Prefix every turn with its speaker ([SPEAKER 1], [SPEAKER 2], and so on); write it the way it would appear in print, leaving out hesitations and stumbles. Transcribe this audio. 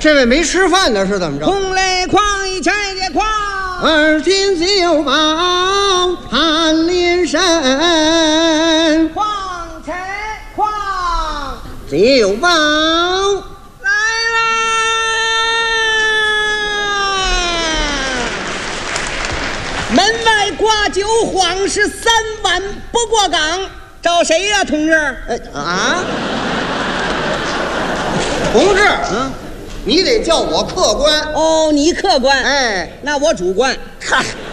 [SPEAKER 1] 这位没吃饭的是怎么着？
[SPEAKER 2] 红雷矿一柴的矿，
[SPEAKER 1] 而今酒保潘连山，
[SPEAKER 2] 矿柴矿
[SPEAKER 1] 酒保
[SPEAKER 2] 来啦！门外挂酒晃是3碗不过岗，找谁呀、同志？
[SPEAKER 1] 同志，你得叫我客官。
[SPEAKER 2] 哦，你客官，
[SPEAKER 1] 哎，
[SPEAKER 2] 那我主官。
[SPEAKER 1] 嗨。